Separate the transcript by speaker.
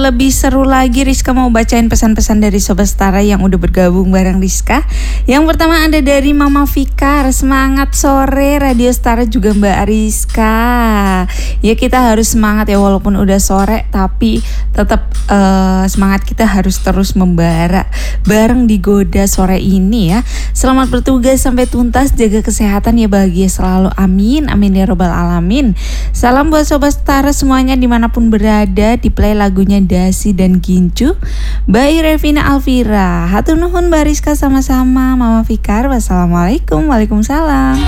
Speaker 1: lebih seru lagi, Rizka mau bacain pesan-pesan dari Sobat Setara yang udah bergabung bareng Rizka. Yang pertama ada dari Mama Fikar, semangat sore Radio Setara juga Mbak Rizka. Ya kita harus semangat ya walaupun udah sore, tapi tetap semangat kita harus terus membara bareng di Goda sore ini ya. Selamat bertugas sampai tuntas, jaga kesehatan ya, bahagia selalu, amin amin ya robbal alamin. Salam buat Sobat Setara semuanya dimanapun berada. Di play lagunya Dasi dan Gincu by Revina Alvira. Hatur nuhun Mbak Rizka, sama-sama Mama Fikar. Wassalamualaikum. Waalaikumsalam.